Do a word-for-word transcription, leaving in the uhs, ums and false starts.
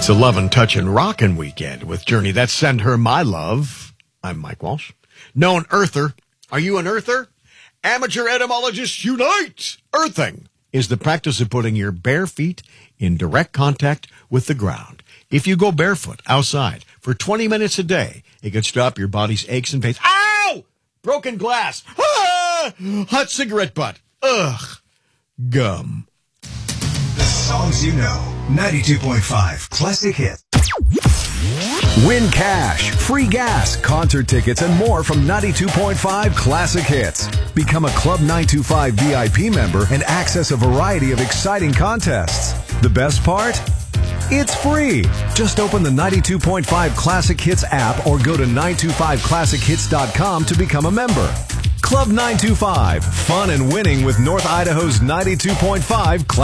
It's a lovin', touchin', rockin' weekend with Journey. That's Send Her My Love. I'm Mike Walsh. Known earther. Are you an earther? Amateur etymologists unite! Earthing is the practice of putting your bare feet in direct contact with the ground. If you go barefoot outside for twenty minutes a day, it can stop your body's aches and pains. Ow! Broken glass. Ah! Hot cigarette butt. Ugh. Gum. The songs you know. ninety-two point five Classic Hit. Win cash, free gas, concert tickets, and more from ninety-two point five Classic Hits. Become a Club nine two five V I P member and access a variety of exciting contests. The best part? It's free. Just open the ninety-two point five Classic Hits app or go to nine two five classic hits dot com to become a member. Club nine two five. Fun and winning with North Idaho's ninety-two point five Classic